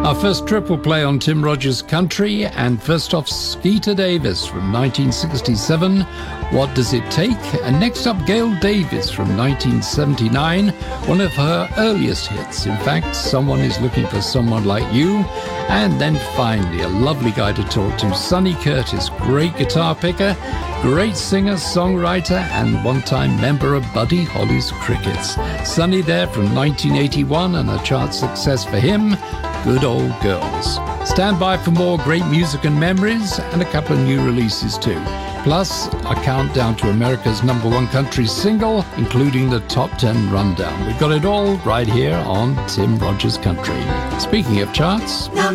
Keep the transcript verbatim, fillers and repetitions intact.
Our first triple play on Tim Rogers Country, and first off, Skeeter Davis from nineteen sixty-seven, What Does It Take? And next up, Gail Davis from nineteen seventy-nine, one of her earliest hits. In fact, Someone Is Looking for Someone Like You. And then finally, a lovely guy to talk to, Sonny Curtis, great guitar picker, great singer, songwriter, and one-time member of Buddy Holly's Crickets. Sonny there from nineteen eighty-one, and a chart success for him, Good Old Girls. Stand by for more great music and memories, and a couple of new releases too. Plus, a countdown to America's number one country single, including the top ten rundown. We've got it all right here on Tim Rogers Country. Speaking of charts...